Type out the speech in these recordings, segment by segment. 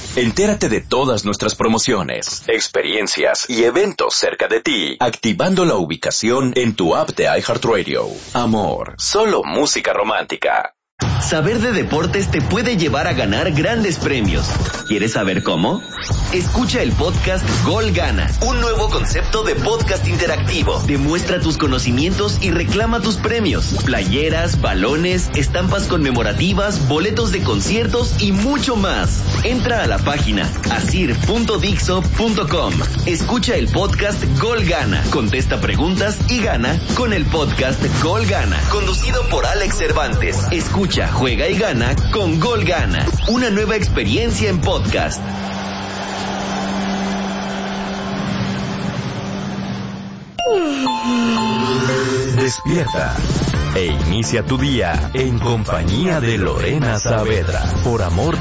Entérate de todas nuestras promociones, experiencias y eventos cerca de ti, activando la ubicación en tu app de iHeartRadio. Amor, solo música romántica. Saber de deportes te puede llevar a ganar grandes premios. ¿Quieres saber cómo? Escucha el podcast Gol Gana, un nuevo concepto de podcast interactivo. Demuestra tus conocimientos y reclama tus premios. Playeras, balones, estampas conmemorativas, boletos de conciertos y mucho más. Entra a la página asir.dixo.com. Escucha el podcast Gol Gana, contesta preguntas y gana con el podcast Gol Gana, conducido por Alex Cervantes. Escucha, juega y gana con Gol Gana, una nueva experiencia en podcast. Despierta e inicia tu día en compañía de Lorena Saavedra por Amor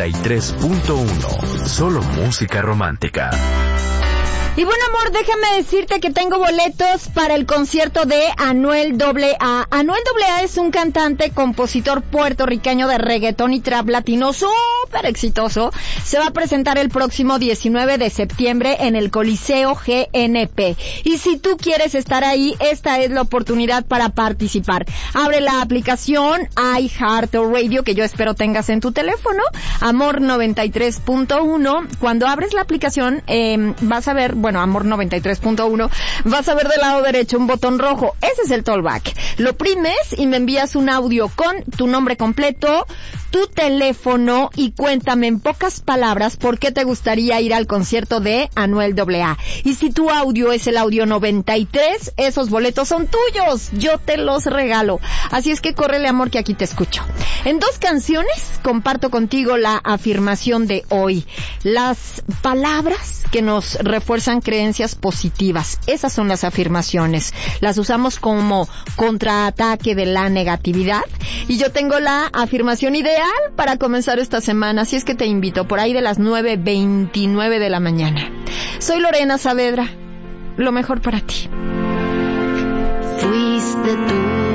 93.1. Solo música romántica. Y bueno, amor, déjame decirte que tengo boletos para el concierto de Anuel AA. Anuel AA es un cantante, compositor puertorriqueño de reggaetón y trap latino súper exitoso. Se va a presentar el próximo 19 de septiembre en el Coliseo GNP. Y si tú quieres estar ahí, esta es la oportunidad para participar. Abre la aplicación iHeartRadio, que yo espero tengas en tu teléfono, Amor 93.1. Cuando abres la aplicación, vas a ver, Amor 93.1, vas a ver del lado derecho un botón rojo. Ese es el Tollback. Lo oprimes y me envías un audio con tu nombre completo, tu teléfono y cuéntame en pocas palabras por qué te gustaría ir al concierto de Anuel AA. Y si tu audio es el audio 93, esos boletos son tuyos. Yo te los regalo. Así es que córrele, amor, que aquí te escucho. En 2 canciones comparto contigo la afirmación de hoy. Las palabras que nos refuerzan creencias positivas. Esas son las afirmaciones. Las usamos como contraataque de la negatividad. Y yo tengo la afirmación ideal para comenzar esta semana. Así es que te invito por ahí de las 9:29 de la mañana. Soy Lorena Saavedra. Lo mejor para ti. Fuiste tú